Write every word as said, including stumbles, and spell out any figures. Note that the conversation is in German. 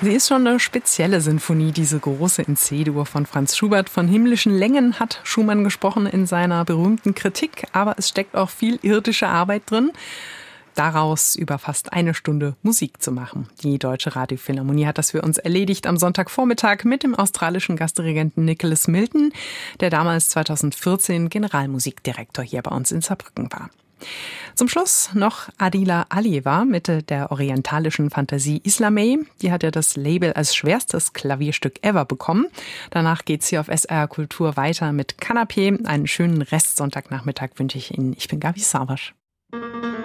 Sie ist schon eine spezielle Sinfonie, diese große in C-Dur von Franz Schubert. Von himmlischen Längen hat Schumann gesprochen in seiner berühmten Kritik, aber es steckt auch viel irdische Arbeit drin, daraus über fast eine Stunde Musik zu machen. Die Deutsche Radiophilharmonie hat das für uns erledigt am Sonntagvormittag mit dem australischen Gastdirigenten Nicholas Milton, der damals zweitausendvierzehn Generalmusikdirektor hier bei uns in Saarbrücken war. Zum Schluss noch Adila Alieva mit der orientalischen Fantasie Islamey. Die hat ja das Label als schwerstes Klavierstück ever bekommen. Danach geht's hier auf S R Kultur weiter mit Kanapé. Einen schönen Restsonntagnachmittag wünsche ich Ihnen. Ich bin Gabi Savasch.